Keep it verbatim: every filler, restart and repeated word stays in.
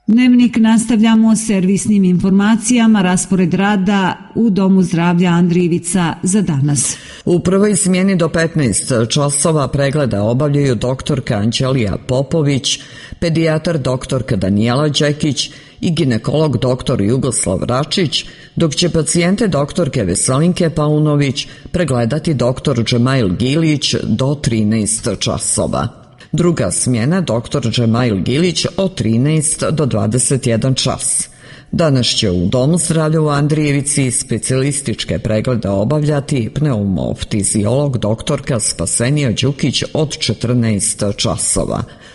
Dnevnik nastavljamo servisnim informacijama, raspored rada u Domu zdravlja Andrijevica za danas. U prvoj smjeni do petnaest časova pregleda obavljaju doktorka Anđelija Popović, pedijatar doktorka Danijela Đekić i ginekolog doktor Jugoslav Račić, dok će pacijente doktorke Veselinke Paunović pregledati doktor Džemail Gilić do trinaest časova. Druga smjena doktor Džemail Gilić od trinaest do dvadeset jedan čas. Danas će u Domu zdravlja u Andrijevici specijalističke preglede obavljati pneumoftiziolog doktorka Spasenija Đukić od četrnaest časova.